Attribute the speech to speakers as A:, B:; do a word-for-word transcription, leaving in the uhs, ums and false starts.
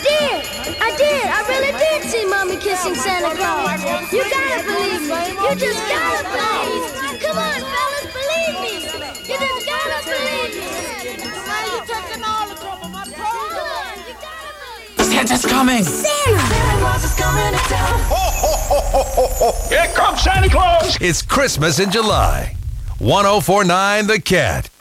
A: did. I did. I really did see Mommy kissing Santa Claus. You gotta believe me. You just gotta believe. Come on, fellas, believe me. You just gotta believe me. Now you're taking all the trouble. My Come on, you gotta believe.
B: Santa's coming.
A: Santa! Santa Claus is coming to town.
C: Ho, ho, ho, ho, ho, ho. Here comes Santa Claus.
D: It's Christmas in July. one oh four point nine The Cat.